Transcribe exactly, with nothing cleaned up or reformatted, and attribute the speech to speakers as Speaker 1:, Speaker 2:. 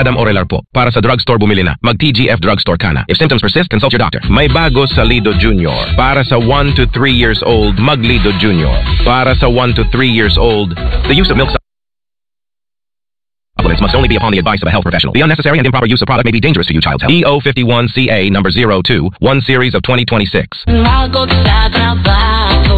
Speaker 1: Adam Orelar po. Para sa drugstore bumili na. Mag-T G F Drugstore ka na. If symptoms persist, consult your doctor. May bago sa Lido Junior. Para sa one to three years old, mag Lido Junior. Para sa one to three years old, the use of milk supplements must only be upon the advice of a health professional. The unnecessary and improper use of product may be dangerous for your child's health. E O fifty-one C A number zero two, one series of twenty twenty-six.